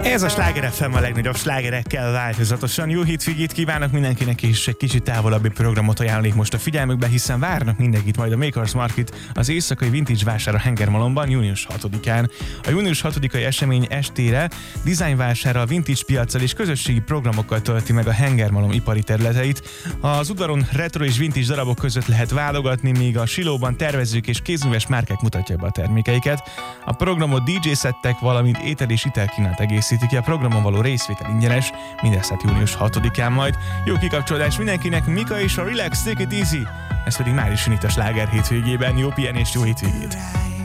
Ez a Sláger FM a legnagyobb slágerekkel változatosan. Jó hétvégét kívánok mindenkinek, és egy kicsit távolabbi programot ajánlnék most a figyelmükbe, hiszen várnak mindenkit majd a Makers Market, az éjszakai vintage vásár a Hengermalomban június 6-án. A június 6-ai esemény estére dizájnvásárral, vintage piaccal és közösségi programokkal tölti meg a Hengermalom ipari területeit. Az udvaron retro és vintage darabok között lehet válogatni, míg a silóban tervezők és kézműves márkák mutatják be a termékeiket. A programot DJ-szettek, valamint étel és italkínálat egészíti ki, a programon való részvétel ingyenes, mindez hát június 6-án majd. Jó kikapcsolódás mindenkinek, Mika és a Relax, Take It Easy, ez pedig már is jön itt a Sláger hétvégében. Jó pihenést, jó hétvégét!